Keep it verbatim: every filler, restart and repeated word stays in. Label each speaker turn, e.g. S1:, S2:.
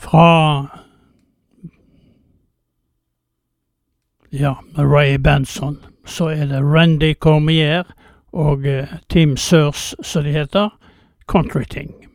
S1: Fra ja, Ray Benson, så er det Randy Cormier og Tim Sears, som de heter, Country Ting.